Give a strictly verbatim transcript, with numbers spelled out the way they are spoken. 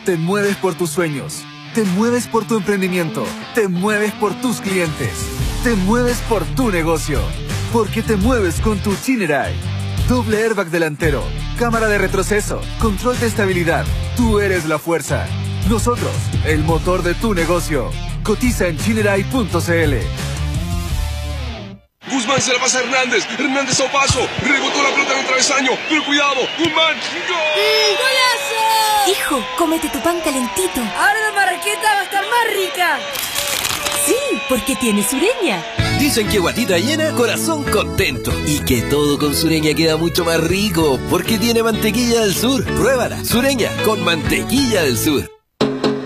Te mueves por tus sueños. Te mueves por tu emprendimiento. Te mueves por tus clientes. Te mueves por tu negocio. Porque te mueves con tu Chinerai. Doble airbag delantero, cámara de retroceso, control de estabilidad. Tú eres la fuerza. Nosotros, el motor de tu negocio. Cotiza en chinerai punto c l. Guzmán se la pasa a Hernández. Hernández a un paso. Rebotó la pelota en el travesaño. Pero cuidado. Guzmán. ¡Gol! ¡Golazo! Hijo, cómete tu pan calentito. Ahora la marraqueta va a estar más rica. Sí, porque tiene Sureña. Dicen que guatita llena, corazón contento. Y que todo con Sureña queda mucho más rico, porque tiene mantequilla del sur. Pruébala, Sureña, con mantequilla del sur.